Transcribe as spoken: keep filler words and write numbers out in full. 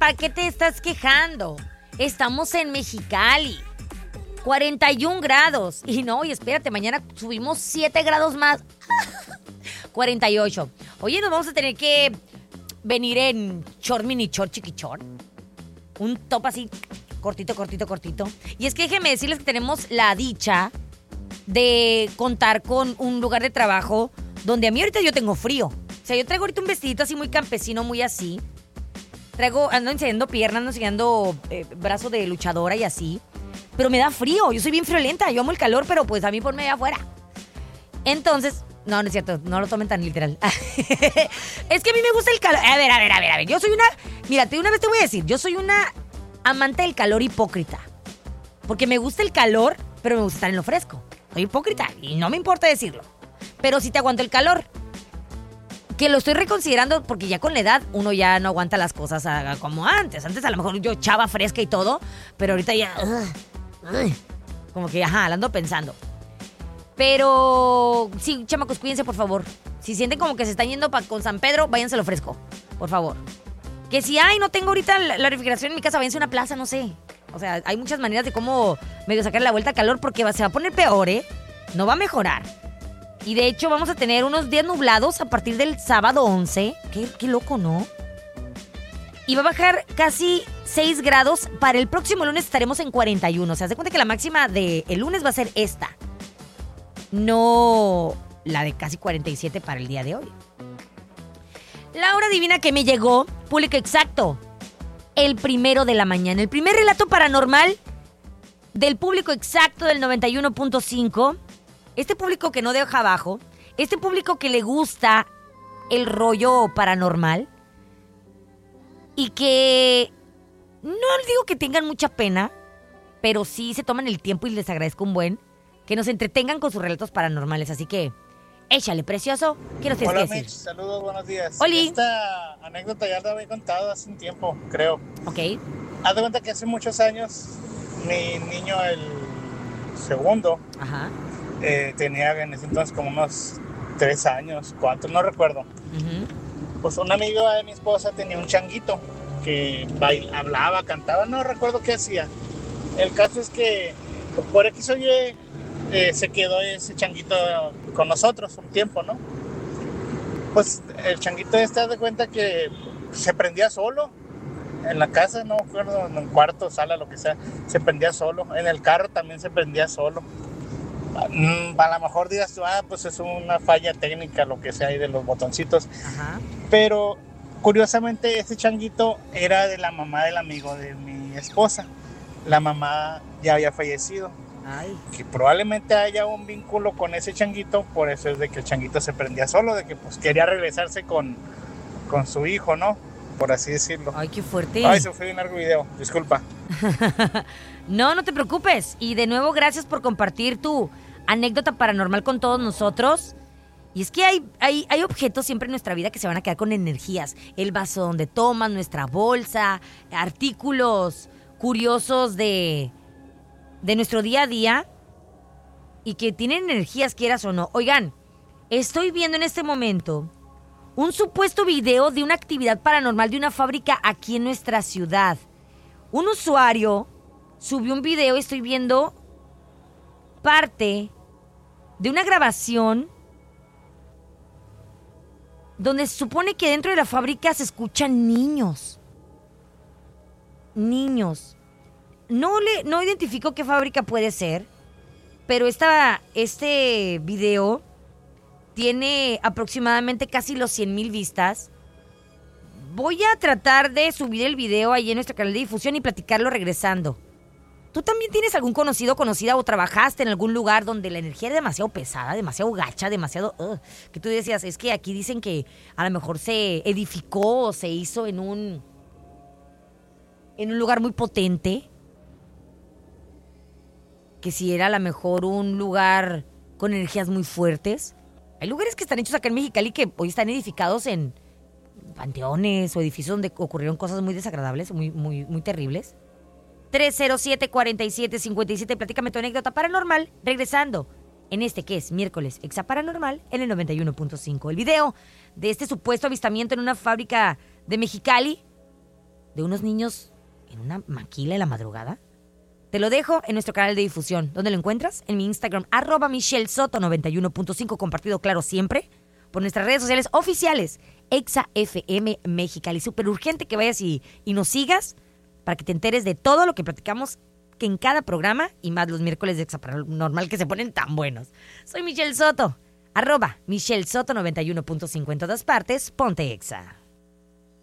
qué te estás quejando? Estamos en Mexicali. cuarenta y un grados. Y no, y espérate, mañana subimos siete grados más. cuarenta y ocho. Oye, nos vamos a tener que venir en short, mini short, chiquichor. Un top así, cortito, cortito, cortito. Y es que déjenme decirles que tenemos la dicha de contar con un lugar de trabajo donde a mí ahorita yo tengo frío. O sea, yo traigo ahorita un vestidito así muy campesino, muy así. Traigo, ando enseñando piernas, ando enseñando eh, brazo de luchadora y así. Pero me da frío, yo soy bien friolenta, yo amo el calor, pero pues a mí ponme allá afuera. Entonces, no, no es cierto, no lo tomen tan literal. Es que a mí me gusta el calor. A ver, a ver, a ver, a ver, yo soy una... Mira, te- una vez te voy a decir, yo soy una amante del calor hipócrita. Porque me gusta el calor, pero me gusta estar en lo fresco. Soy hipócrita y no me importa decirlo. Pero sí te aguanto el calor. Que lo estoy reconsiderando porque ya con la edad uno ya no aguanta las cosas a- a como antes. Antes a lo mejor yo echaba fresca y todo, pero ahorita ya... ugh, ugh, como que, ajá, la ando pensando. Pero sí, chamacos, cuídense, por favor. Si sienten como que se están yendo pa- con San Pedro, váyanse lo fresco, por favor. Que si, ay, no tengo ahorita la, la refrigeración en mi casa, váyanse a una plaza, no sé. O sea, hay muchas maneras de cómo medio sacar la vuelta al calor porque va- se va a poner peor, ¿eh? No va a mejorar. Y de hecho vamos a tener unos días nublados a partir del sábado once. Qué, qué loco, ¿no? Y va a bajar casi seis grados. Para el próximo lunes estaremos en cuarenta y uno. O sea, haz de cuenta que la máxima del lunes va a ser esta. No la de casi cuarenta y siete para el día de hoy. La hora divina que me llegó, público exacto, el primero de la mañana. El primer relato paranormal del público exacto del noventa y uno punto cinco. Este público que no deja abajo, este público que le gusta el rollo paranormal y que no digo que tengan mucha pena, pero sí se toman el tiempo y les agradezco un buen que nos entretengan con sus relatos paranormales. Así que, échale, precioso. ¿Qué nos tienes Hola, que decir? Mitch. Saludos, buenos días. Oli. Esta anécdota ya la había contado hace un tiempo, creo. Ok. Haz de cuenta que hace muchos años, mi niño, el segundo, Ajá. eh, tenía en ese entonces como unos tres años, cuatro, no recuerdo. Ujú. Pues un amigo de mi esposa tenía un changuito que bail- hablaba, cantaba, no recuerdo qué hacía. El caso es que por X o Y eh, se quedó ese changuito con nosotros un tiempo, ¿no? Pues el changuito este, haz de cuenta que se prendía solo en la casa, no me acuerdo, en un cuarto, sala, lo que sea, se prendía solo. En el carro también se prendía solo. Mm, A lo mejor digas tú, ah, pues es una falla técnica, lo que sea, ahí de los botoncitos. Ajá. Pero curiosamente ese changuito era de la mamá del amigo de mi esposa. La mamá ya había fallecido. Ay. Que probablemente haya un vínculo con ese changuito, por eso es de que el changuito se prendía solo, de que pues quería regresarse con, con su hijo, ¿no? Por así decirlo. Ay, qué fuerte. Ay, se fue un largo video, disculpa. No, no te preocupes. Y de nuevo, gracias por compartir tu anécdota paranormal con todos nosotros. Y es que hay, hay, hay objetos siempre en nuestra vida que se van a quedar con energías. El vaso donde tomas, nuestra bolsa, artículos curiosos de, de nuestro día a día y que tienen energías, quieras o no. Oigan, estoy viendo en este momento un supuesto video de una actividad paranormal de una fábrica aquí en nuestra ciudad. Un usuario subió un video y estoy viendo parte de una grabación donde se supone que dentro de la fábrica se escuchan niños. Niños. No, le, no identifico qué fábrica puede ser, pero esta, este video tiene aproximadamente casi los cien mil vistas. Voy a tratar de subir el video ahí en nuestro canal de difusión y platicarlo regresando. ¿Tú también tienes algún conocido, conocida o trabajaste en algún lugar donde la energía era demasiado pesada, demasiado gacha, demasiado... Uh, que tú decías, es que aquí dicen que a lo mejor se edificó o se hizo en un... en un lugar muy potente? Que si era a lo mejor un lugar con energías muy fuertes. Hay lugares que están hechos acá en Mexicali que hoy están edificados en panteones o edificios donde ocurrieron cosas muy desagradables, muy, muy, muy terribles. tres cero siete, cuatro siete, cinco siete, platícame tu anécdota paranormal, regresando en este que es miércoles Exa Paranormal en el noventa y uno punto cinco. El video de este supuesto avistamiento en una fábrica de Mexicali de unos niños en una maquila en la madrugada? Te lo dejo en nuestro canal de difusión. ¿Dónde lo encuentras? En mi Instagram, arroba Michelle Soto noventa y uno punto cinco, compartido, claro, siempre, por nuestras redes sociales oficiales, Exa F M Mexicali. Súper urgente que vayas y, y nos sigas para que te enteres de todo lo que platicamos que en cada programa, y más los miércoles de Exa Paranormal que se ponen tan buenos. Soy Michelle Soto, arroba Michelle Soto noventa y uno punto cinco en todas partes, ponte Exa.